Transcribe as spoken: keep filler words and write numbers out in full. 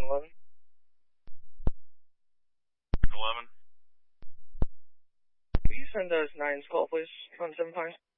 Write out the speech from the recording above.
eleven. eleven. Can you send us nine's call, please, on seven five?